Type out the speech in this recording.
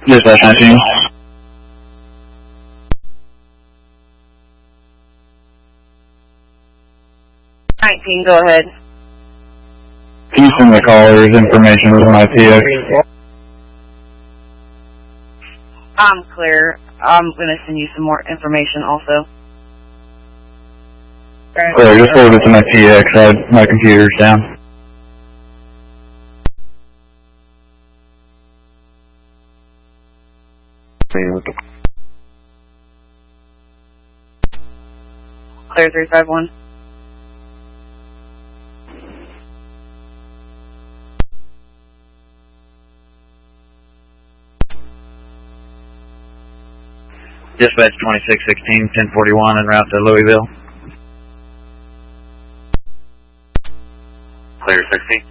Dispatch 19. 19, go ahead. Can you send the caller's information with my PX? I'm clear. I'm going to send you some more information also. Clear, just forward it to my PX. My computer's down. Clear 351. Dispatch 2616, 1041 en route to Louisville. Clear 60.